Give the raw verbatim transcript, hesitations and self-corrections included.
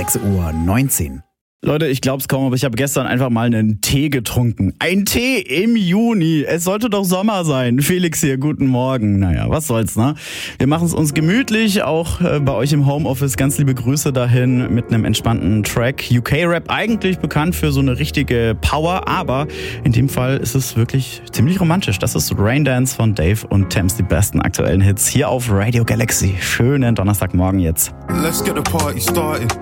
sechs Uhr neunzehn. Leute, ich glaub's kaum, aber ich habe gestern einfach mal einen Tee getrunken. Ein Tee im Juni. Es sollte doch Sommer sein. Felix hier, guten Morgen. Naja, was soll's, ne? Wir machen es uns gemütlich, auch äh, bei euch im Homeoffice. Ganz liebe Grüße dahin mit einem entspannten Track. U K-Rap, eigentlich bekannt für so eine richtige Power, aber in dem Fall ist es wirklich ziemlich romantisch. Das ist Raindance von Dave und Thames, die besten aktuellen Hits hier auf Radio Galaxy. Schönen Donnerstagmorgen jetzt. Let's get the party started.